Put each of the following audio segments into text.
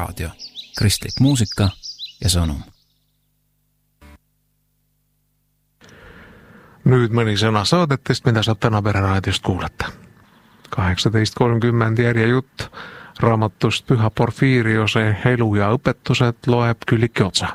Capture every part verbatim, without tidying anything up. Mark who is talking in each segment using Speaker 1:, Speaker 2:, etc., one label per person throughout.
Speaker 1: Pereraadio, kristlik muusika ja sõnum.
Speaker 2: Nüüd mõni sõna saadetest, mida saab täna Pereraadiost kuulata. kaheksateist kolmkümmend järjejutt raamatust Püha Porfiiriose elu ja õpetused loeb Külliki Otsa.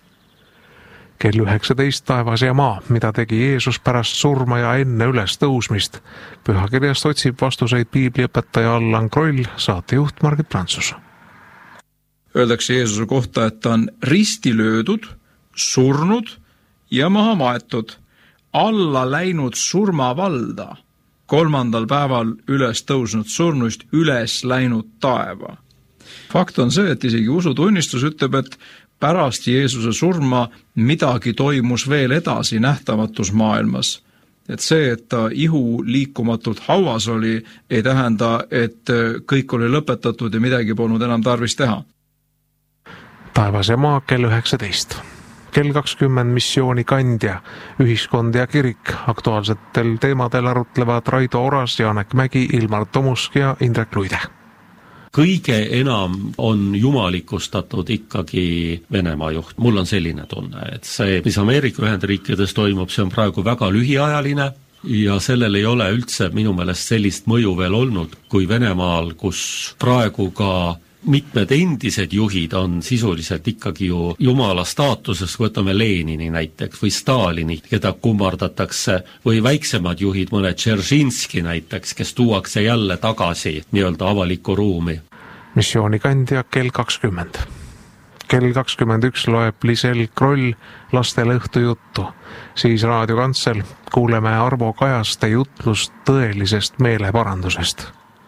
Speaker 2: Kell üheksateist Taevas ja maa, mida tegi Jeesus pärast surma ja enne üles tõusmist. Pühakirjast otsib vastuseid piibliõpetaja Allan Kroll, saatejuht Margit Prantsus.
Speaker 3: Öeldakse Jeesuse kohta, et ta on risti löödud, surnud ja maha maetud, alla läinud surmavalda, kolmandal päeval üles tõusnud surnuist üles läinud taeva. Fakt on see, et isegi usutunnistus ütleb, et pärast Jeesuse surma midagi toimus veel edasi nähtamatus maailmas. Et see, et ta ihu liikumatult hauas oli, ei tähenda, et kõik oli lõpetatud ja midagi polnud enam tarvis teha.
Speaker 2: Taevas ja maa kell üheksateist. Kell kakskümmend missiooni kandja, ühiskond ja kirik. Aktuaalsetel teemadel arutlevad Raido Oras, Janek Mägi, Ilmar Tomusk ja Indrek Luide.
Speaker 4: Kõige enam on jumalikustatud ikkagi Venemaa juht. Mul on selline tunne, et see, mis Ameerika Ühendriikides toimub, see on praegu väga lühiajaline ja sellel ei ole üldse minu meelest sellist mõju veel olnud kui Venemaal, kus praegu ka mitmed endised juhid on sisuliselt ikkagi ju jumala staatuses, võtame Lenini näiteks või Stalini, keda kummardatakse, või väiksemad juhid, mõne Dzeržinski näiteks, kes tuuakse jälle tagasi nii-öelda avalikku ruumi.
Speaker 2: Missioonikandja kell kakskümmend. Kell kakskümmend üks loeb Lisel Kroll lastele õhtujuttu. Siis raadiokantsel kuuleme Arvo Kajaste jutlust tõelisest meeleparandusest.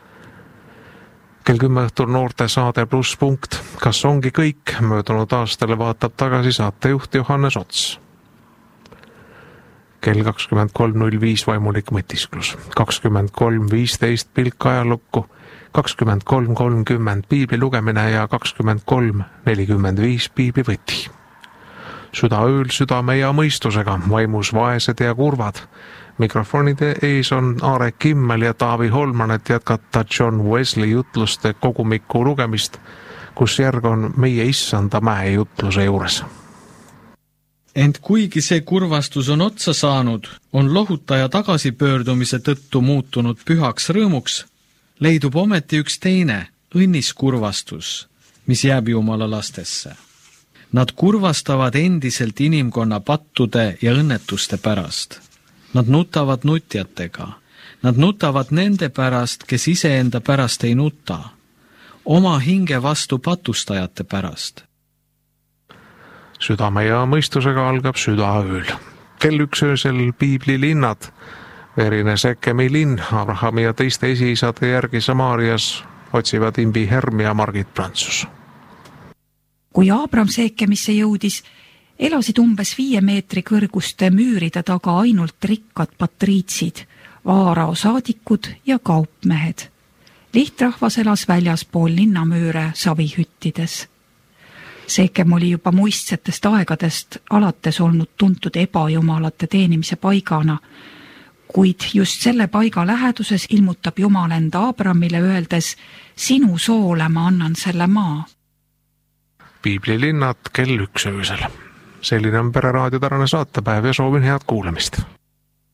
Speaker 2: Kell kümme õhtul noorte saade pluss punkt. Kas ongi kõik? Möödunud aastale vaatab tagasi saatejuht Johannes Ots. Kell kakskümmend kolm null viis vaimulik mõtisklus. kakskümmend kolm viisteist pilk ajalukku. kakskümmend kolm kolmkümmend piibli lugemine ja kakskümmend kolm nelikümmend viis piibli võti. Südaööl südame ja mõistusega, vaimus vaesed ja kurvad. Mikrofonide ees on Aare Kimmel ja Taavi Holman, et jätkata John Wesley jutluste kogumiku lugemist, kus järg on meie issanda mäe jutluse juures.
Speaker 5: Ent kuigi see kurvastus on otsa saanud, on lohutaja tagasipöördumise tõttu muutunud pühaks rõõmuks, leidub ometi üks teine, õnnis kurvastus, mis jääb Jumala lastesse. Nad kurvastavad endiselt inimkonna pattude ja õnnetuste pärast. Nad nutavad nutjatega. Nad nutavad nende pärast, kes iseenda pärast ei nuta. Oma hinge vastu patustajate pärast.
Speaker 2: Südame ja mõistusega algab südaööl. Kell üks öösel piiblilinnad. Verine Sekemi linn, Abrahami ja teiste esiisade järgi Samaarias otsivad Imbi Herm ja Margit Prantsus.
Speaker 6: Kui Abraham Sekemisse jõudis, elasid umbes viie meetri kõrguste müüride taga ainult rikkad patriitsid, vaarao saadikud ja kaupmehed. Lihtrahvas elas väljaspool linnamüüre savihüttides. Sekem oli juba muistsetest aegadest alates olnud tuntud ebajumalate teenimise paigana, kuid just selle paiga läheduses ilmutab Jumal enda Abrahamile öeldes, sinu soole ma annan selle maa.
Speaker 2: Piiblilinnad kell üks öösel. Selline on Pereraadio tänane saatepäev ja soovin head kuulamist.